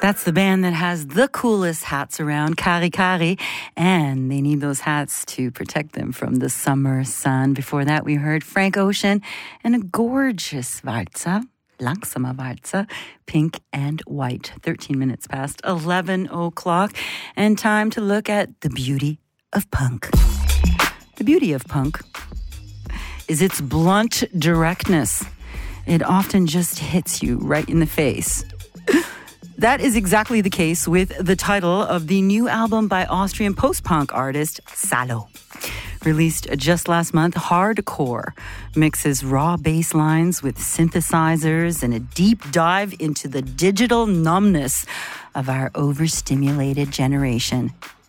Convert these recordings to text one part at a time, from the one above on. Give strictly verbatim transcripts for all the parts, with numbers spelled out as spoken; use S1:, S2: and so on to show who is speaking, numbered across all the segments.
S1: That's the band that has the coolest hats around, Kari Kari, and they need those hats to protect them from the summer sun. Before that, we heard Frank Ocean and a gorgeous waltzer, Langsamer Waltzer, Pink and White. thirteen minutes past eleven o'clock, and time to look at the beauty of punk. The beauty of punk is its blunt directness. It often just hits you right in the face. That is exactly the case with the title of the new album by Austrian post-punk artist Salo. Released just last month, Hardcore mixes raw bass lines with synthesizers and a deep dive into the digital numbness of our overstimulated generation.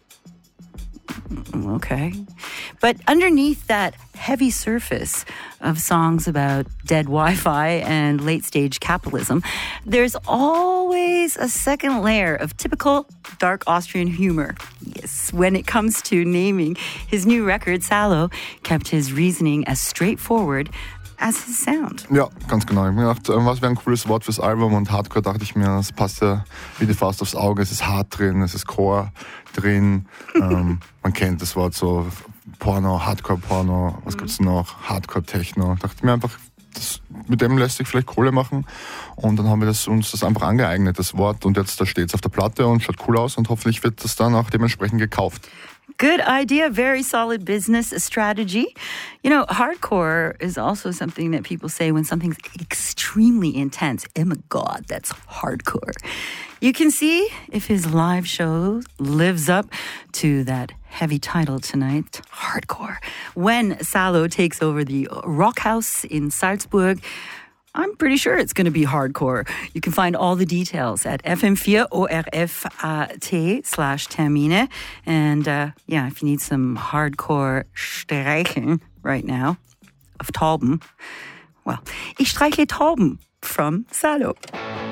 S1: Okay. But underneath that heavy surface of songs about dead Wi-Fi and late-stage capitalism, there's always a second layer of typical dark Austrian humor. Yes, when it comes to naming his new record, Salo kept his reasoning as straightforward as his sound.
S2: Ja, ganz genau. Ich habe mir gedacht, was wäre ein cooles Wort fürs Album, und Hardcore dachte ich mir, das passt ja wie die Faust aufs Auge. Es ist hart drin, es ist Core drin. ähm, man kennt das Wort so, Porno, Hardcore-Porno, was gibt's noch? Hardcore-Techno. Dachte ich mir einfach, das, mit dem lässt sich vielleicht Kohle machen, und dann haben wir das, uns das einfach angeeignet, das Wort, und jetzt da steht's auf der Platte und schaut cool aus, und hoffentlich wird das dann auch dementsprechend gekauft.
S1: Good idea. Very solid business strategy. You know, hardcore is also something that people say when something's extremely intense. Oh my God, that's hardcore. You can see if his live show lives up to that heavy title tonight, Hardcore, when Salo takes over the Rock House in Salzburg. I'm pretty sure it's going to be hardcore. You can find all the details at f m four O R F A T slash Termine. And uh, yeah, if you need some hardcore Streichen right now of Tauben, well, ich streichle Tauben from Salo.